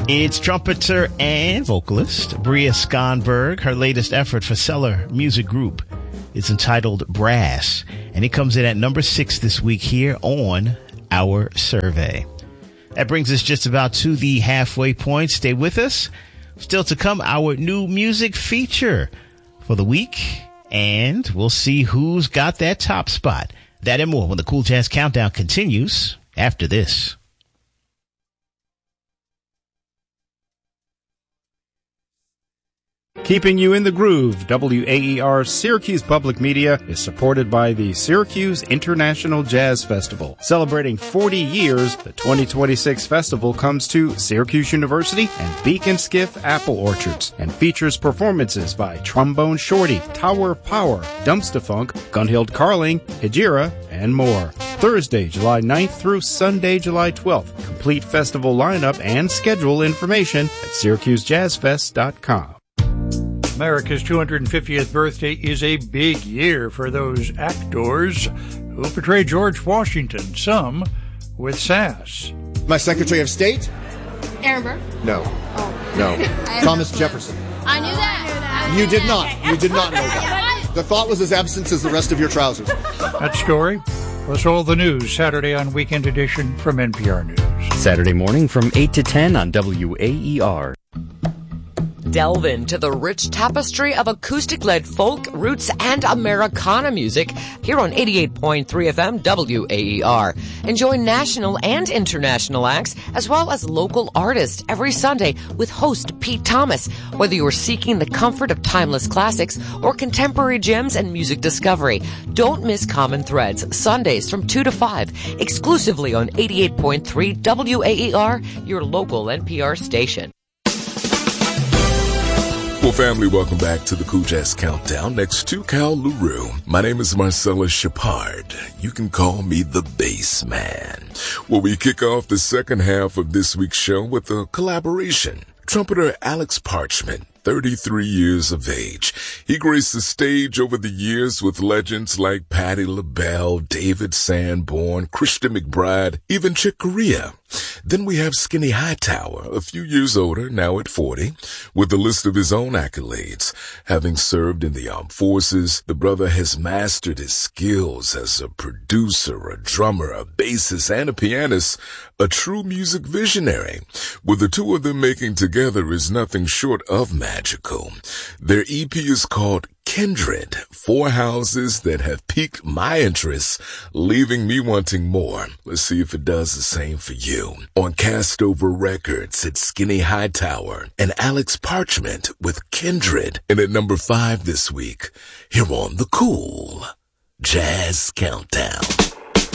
It's trumpeter and vocalist Bria Skonberg. Her latest effort for Cellar Music Group is entitled Brass, and it comes in at number 6 this week here on our survey. That brings us just about to the halfway point. Stay with us. Still to come, our new music feature for the week, and we'll see who's got that top spot. That and more when the Cool Jazz Countdown continues after this. Keeping you in the groove, WAER Syracuse Public Media is supported by the Syracuse International Jazz Festival. Celebrating 40 years, the 2026 festival comes to Syracuse University and Beacon Skiff Apple Orchards and features performances by Trombone Shorty, Tower of Power, Dumpsta Funk, Gunhild Carling, Hejira, and more. Thursday, July 9th through Sunday, July 12th. Complete festival lineup and schedule information at syracusejazzfest.com. America's 250th birthday is a big year for those actors who portray George Washington, some with sass. My Secretary of State? Aaron Burr? No. Oh. No. Thomas Jefferson. I knew that. You did not. You did not know that. The thought was as absent as the rest of your trousers. That story plus all the news Saturday on Weekend Edition from NPR News. Saturday morning from 8 to 10 on WAER. Delve into the rich tapestry of acoustic-led folk, roots, and Americana music here on 88.3 FM WAER. Enjoy national and international acts as well as local artists every Sunday with host Pete Thomas. Whether you're seeking the comfort of timeless classics or contemporary gems and music discovery, don't miss Common Threads Sundays from 2 to 5 exclusively on 88.3 WAER, your local NPR station. Well, family, welcome back to the Cool Jazz Countdown. Next to Cal LaRue, my name is Marcellus Shepard. You can call me the Bass Man. Well, we kick off the second half of this week's show with a collaboration. Trumpeter Alex Parchment, 33 years of age. He graced the stage over the years with legends like Patti LaBelle, David Sanborn, Christian McBride, even Chick Corea. Then we have Skinny Hightower, a few years older, now at 40, with a list of his own accolades. Having served in the armed forces, the brother has mastered his skills as a producer, a drummer, a bassist, and a pianist, a true music visionary. With the two of them making together is nothing short of magical. Their EP is called Kindred, 4 houses that have piqued my interest, leaving me wanting more. Let's see if it does the same for you. On Castover Records, it's Skinny Hightower and Alex Parchment with Kindred. And at number 5 this week, here on the Cool Jazz Countdown.